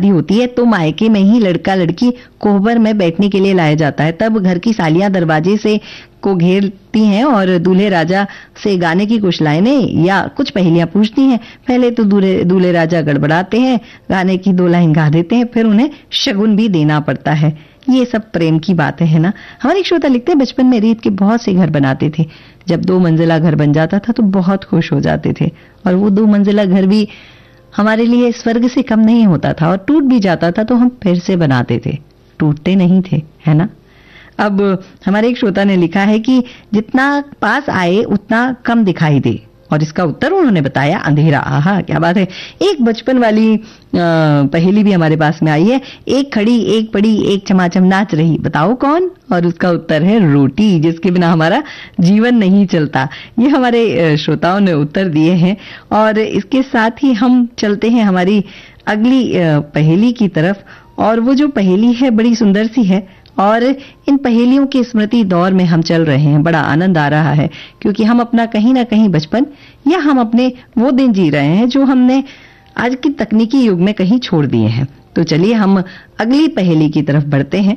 होती है तो मायके में ही लड़का लड़की कोहबर में बैठने के लिए लाया जाता है। तब घर की सालियां दरवाजे से को घेरती हैं और दूल्हे राजा से गाने की कुछ लाइनें या कुछ पहेलियां पूछती हैं। पहले तो दूल्हे राजा गड़बड़ाते हैं, गाने की 2 लाइन गा देते हैं, फिर उन्हें शगुन भी देना पड़ता है। ये सब प्रेम की बातें है ना। हमारे एक श्रोता लिखते हैं, बचपन में रीत के बहुत से घर बनाते थे। जब 2 मंजिला घर बन जाता था तो बहुत खुश हो जाते थे, और वो 2 मंजिला घर भी हमारे लिए स्वर्ग से कम नहीं होता था। और टूट भी जाता था तो हम फिर से बनाते थे, टूटते नहीं थे, है ना। अब हमारे एक श्रोता ने लिखा है कि जितना पास आए उतना कम दिखाई दे, और इसका उत्तर उन्होंने बताया अंधेरा। आहा, क्या बात है। एक बचपन वाली पहेली भी हमारे पास में आई है। एक खड़ी, एक पड़ी, एक चमाचम नाच रही, बताओ कौन? और उसका उत्तर है रोटी, जिसके बिना हमारा जीवन नहीं चलता। ये हमारे श्रोताओं ने उत्तर दिए हैं। और इसके साथ ही हम चलते हैं हमारी अगली पहेली की तरफ। और वो जो पहेली है बड़ी सुंदर सी है, और इन पहेलियों के स्मृति दौर में हम चल रहे हैं। बड़ा आनंद आ रहा है, क्योंकि हम अपना कहीं ना कहीं बचपन, या हम अपने वो दिन जी रहे हैं जो हमने आज की तकनीकी युग में कहीं छोड़ दिए हैं। तो चलिए हम अगली पहेली की तरफ बढ़ते हैं।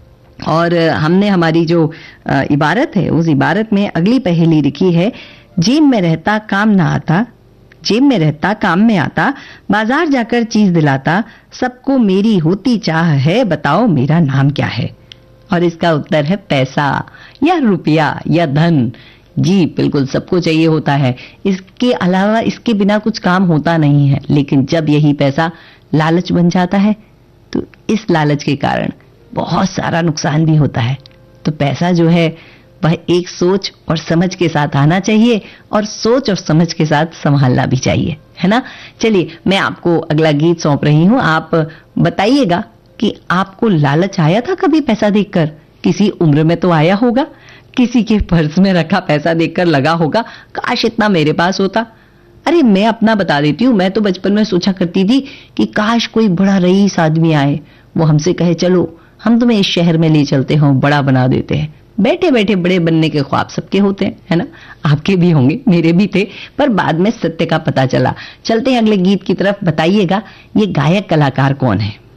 और हमने हमारी जो इबारत है, उस इबारत में अगली पहेली लिखी है, जेब में रहता काम ना आता, जेब में रहता काम में आता, बाजार जाकर चीज दिलाता, सबको मेरी होती चाह है, बताओ मेरा नाम क्या है? और इसका उत्तर है पैसा, या रुपया, या धन। जी बिल्कुल, सबको चाहिए होता है। इसके अलावा इसके बिना कुछ काम होता नहीं है। लेकिन जब यही पैसा लालच बन जाता है तो इस लालच के कारण बहुत सारा नुकसान भी होता है। तो पैसा जो है वह एक सोच और समझ के साथ आना चाहिए, और सोच और समझ के साथ संभालना भी चाहिए, है ना। चलिए मैं आपको अगला गीत सौंप रही हूं। आप बताइएगा कि आपको लालच आया था कभी पैसा देखकर? किसी उम्र में तो आया होगा, किसी के पर्स में रखा पैसा देखकर लगा होगा, काश इतना मेरे पास होता। अरे मैं अपना बता देती हूँ, मैं तो बचपन में सोचा करती थी कि काश कोई बड़ा रईस आदमी आए, वो हमसे कहे चलो हम तुम्हें इस शहर में ले चलते हैं, बड़ा बना देते हैं। बैठे बैठे बड़े बनने के ख्वाब सबके होते हैं, है ना। आपके भी होंगे, मेरे भी थे, पर बाद में सत्य का पता चला। चलते हैं अगले गीत की तरफ। बताइएगा ये गायक कलाकार कौन है?